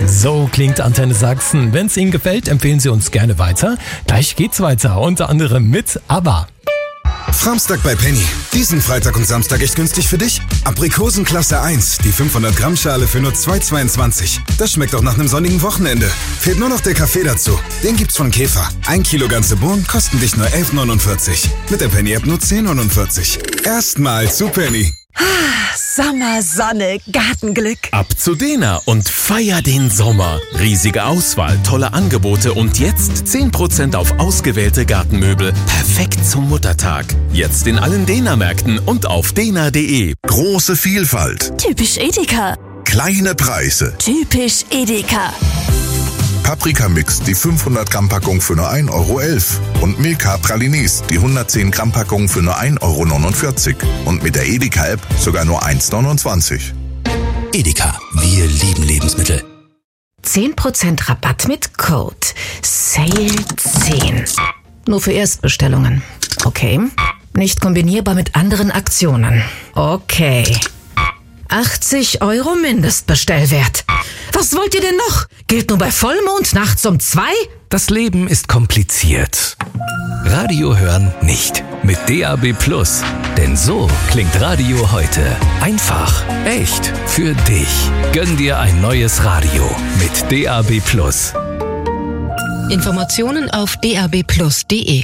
So klingt Antenne Sachsen. Wenn es Ihnen gefällt, empfehlen Sie uns gerne weiter. Gleich geht's weiter, unter anderem mit ABBA. Framstag bei Penny. Diesen Freitag und Samstag echt günstig für dich? Aprikosen Klasse 1, die 500 Gramm Schale für nur 2,22. Das schmeckt auch nach einem sonnigen Wochenende. Fehlt nur noch der Kaffee dazu. Den gibt's von Käfer. 1 Kilo ganze Bohnen kosten dich nur 11,49. Mit der Penny-App nur 10,49. Erstmal zu Penny. Sommer, Sonne, Gartenglück. Ab zu Dena und feier den Sommer. Riesige Auswahl, tolle Angebote und jetzt 10% auf ausgewählte Gartenmöbel. Perfekt zum Muttertag. Jetzt in allen Dena-Märkten und auf dena.de. Große Vielfalt. Typisch Edeka. Kleine Preise. Typisch Edeka. Paprika-Mix, die 500 Gramm Packung für nur 1,11 € und Milka Pralines, die 110 Gramm Packung für nur 1,49 € und mit der Edeka-App sogar nur 1,29 €. Edeka, wir lieben Lebensmittel. 10% Rabatt mit Code SALE10. Nur für Erstbestellungen. Okay. Nicht kombinierbar mit anderen Aktionen. Okay. 80 € Mindestbestellwert. Was wollt ihr denn noch? Gilt nur bei Vollmond nachts um 2? Das Leben ist kompliziert. Radio hören nicht. Mit DAB+. Denn so klingt Radio heute. Einfach, echt, für dich. Gönn dir ein neues Radio mit DAB+. Informationen auf dabplus.de.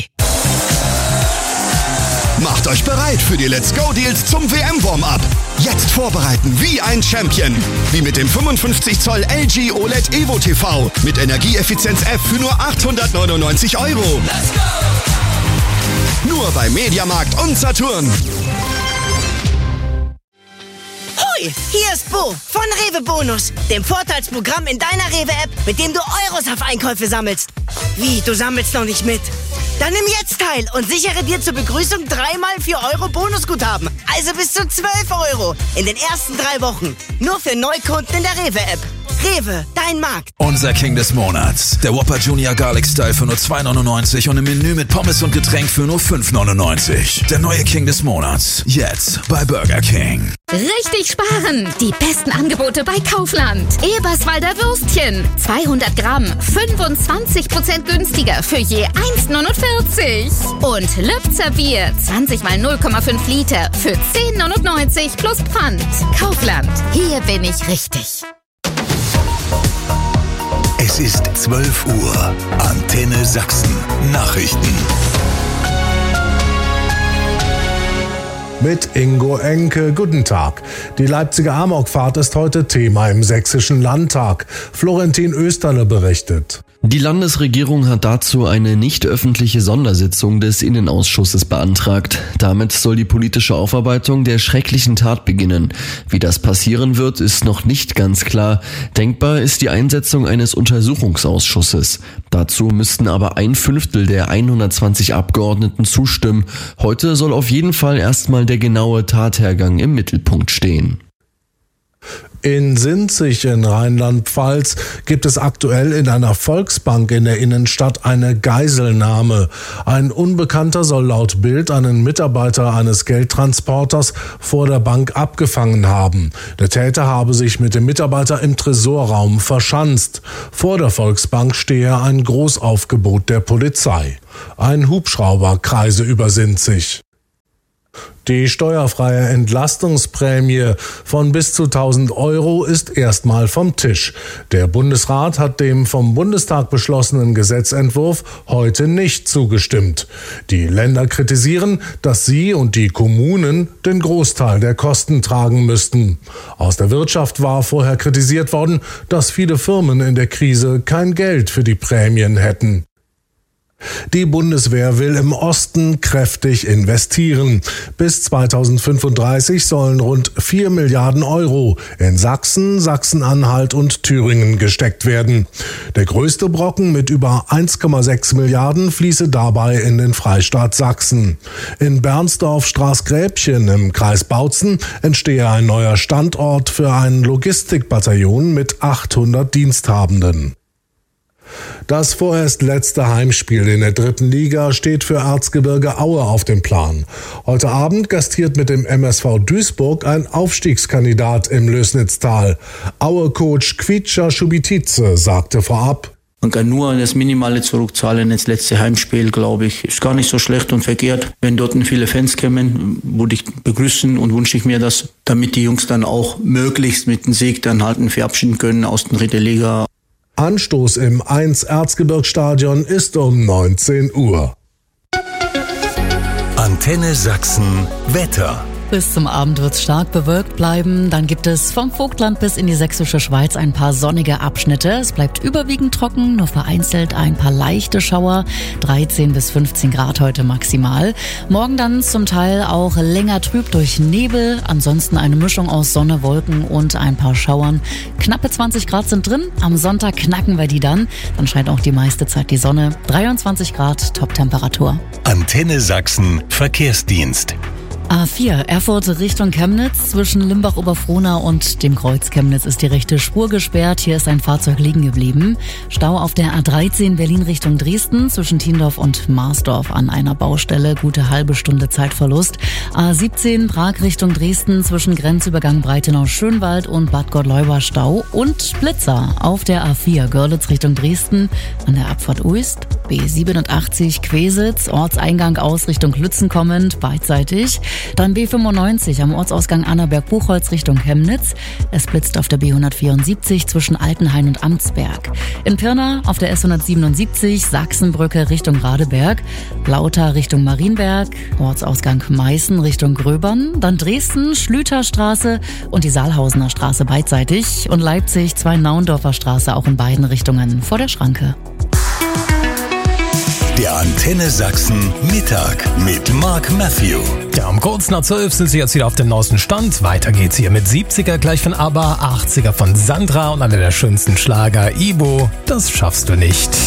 Macht euch bereit für die Let's Go Deals zum WM-Warm-Up. Jetzt vorbereiten wie ein Champion. Wie mit dem 55 Zoll LG OLED Evo TV mit Energieeffizienz F für nur 899 €. Let's go! Nur bei Mediamarkt und Saturn. Hoi, hier ist Bo von Rewe Bonus, dem Vorteilsprogramm in deiner Rewe-App, mit dem du Euros auf Einkäufe sammelst. Wie, du sammelst noch nicht mit? Dann nimm jetzt teil und sichere dir zur Begrüßung 3x 4 € Bonusguthaben. Also bis zu 12 € in den ersten 3 Wochen. Nur für Neukunden in der Rewe-App. Rewe, dein Markt. Unser King des Monats. Der Whopper Junior Garlic Style für nur 2,99 € und im Menü mit Pommes und Getränk für nur 5,99 €. Der neue King des Monats. Jetzt bei Burger King. Richtig sparen! Die besten Angebote bei Kaufland. Eberswalder Würstchen. 200 Gramm. 25% günstiger für je 1,49 €. Und Lübzer Bier. 20 mal 0,5 Liter für 10,99 € plus Pfand. Kaufland. Hier bin ich richtig. Es ist 12 Uhr. Antenne Sachsen. Nachrichten. Mit Ingo Enke, guten Tag. Die Leipziger Amokfahrt ist heute Thema im Sächsischen Landtag. Florentin Österle berichtet. Die Landesregierung hat dazu eine nicht öffentliche Sondersitzung des Innenausschusses beantragt. Damit soll die politische Aufarbeitung der schrecklichen Tat beginnen. Wie das passieren wird, ist noch nicht ganz klar. Denkbar ist die Einsetzung eines Untersuchungsausschusses. Dazu müssten aber 1/5 der 120 Abgeordneten zustimmen. Heute soll auf jeden Fall erstmal der genaue Tathergang im Mittelpunkt stehen. In Sinzig in Rheinland-Pfalz gibt es aktuell in einer Volksbank in der Innenstadt eine Geiselnahme. Ein Unbekannter soll laut Bild einen Mitarbeiter eines Geldtransporters vor der Bank abgefangen haben. Der Täter habe sich mit dem Mitarbeiter im Tresorraum verschanzt. Vor der Volksbank stehe ein Großaufgebot der Polizei. Ein Hubschrauber kreise über Sinzig. Die steuerfreie Entlastungsprämie von bis zu 1.000 € ist erstmal vom Tisch. Der Bundesrat hat dem vom Bundestag beschlossenen Gesetzentwurf heute nicht zugestimmt. Die Länder kritisieren, dass sie und die Kommunen den Großteil der Kosten tragen müssten. Aus der Wirtschaft war vorher kritisiert worden, dass viele Firmen in der Krise kein Geld für die Prämien hätten. Die Bundeswehr will im Osten kräftig investieren. Bis 2035 sollen rund 4 Milliarden € in Sachsen, Sachsen-Anhalt und Thüringen gesteckt werden. Der größte Brocken mit über 1,6 Milliarden fließe dabei in den Freistaat Sachsen. In Bernsdorf-Straßgräbchen im Kreis Bautzen entstehe ein neuer Standort für ein Logistikbataillon mit 800 Diensthabenden. Das vorerst letzte Heimspiel in der 3. Liga steht für Erzgebirge Aue auf dem Plan. Heute Abend gastiert mit dem MSV Duisburg ein Aufstiegskandidat im Lößnitztal. Aue-Coach Kvietscher Schubitice sagte vorab: Man kann nur das Minimale zurückzahlen ins letzte Heimspiel, glaube ich. Ist gar nicht so schlecht und verkehrt. Wenn dort viele Fans kommen, würde ich begrüßen und wünsche ich mir das, damit die Jungs dann auch möglichst mit dem Sieg dann halt verabschieden können aus der 3. Liga. Anstoß im 1 Erzgebirgsstadion ist um 19 Uhr. Antenne Sachsen Wetter. Bis zum Abend wird es stark bewölkt bleiben. Dann gibt es vom Vogtland bis in die sächsische Schweiz ein paar sonnige Abschnitte. Es bleibt überwiegend trocken, nur vereinzelt ein paar leichte Schauer. 13 bis 15 Grad heute maximal. Morgen dann zum Teil auch länger trüb durch Nebel. Ansonsten eine Mischung aus Sonne, Wolken und ein paar Schauern. Knappe 20 Grad sind drin. Am Sonntag knacken wir die dann. Dann scheint auch die meiste Zeit die Sonne. 23 Grad Top-Temperatur. Antenne Sachsen Verkehrsdienst. A4 Erfurt Richtung Chemnitz. Zwischen Limbach-Oberfrohna und dem Kreuz Chemnitz ist die rechte Spur gesperrt. Hier ist ein Fahrzeug liegen geblieben. Stau auf der A13 Berlin Richtung Dresden zwischen Tiendorf und Marsdorf an einer Baustelle. Gute halbe Stunde Zeitverlust. A17 Prag Richtung Dresden zwischen Grenzübergang Breitenau-Schönwald und Bad Gottleuba Stau. Und Blitzer auf der A4 Görlitz Richtung Dresden an der Abfahrt Uist. B87 Quesitz, Ortseingang aus Richtung Lützen kommend, beidseitig. Dann B95 am Ortsausgang Annaberg-Buchholz Richtung Chemnitz. Es blitzt auf der B174 zwischen Altenhain und Amtsberg. In Pirna auf der S177 Sachsenbrücke Richtung Radeberg. Lauter Richtung Marienberg. Ortsausgang Meißen Richtung Gröbern. Dann Dresden, Schlüterstraße und die Saalhausener Straße beidseitig. Und Leipzig, 2 Naundorfer Straße auch in beiden Richtungen vor der Schranke. Der Antenne Sachsen Mittag mit Mark Matthew. Ja, um kurz nach 12 sind Sie jetzt wieder auf dem neuesten Stand. Weiter geht's hier mit 70er gleich von ABBA, 80er von Sandra und einer der schönsten Schlager, Ibo, das schaffst du nicht.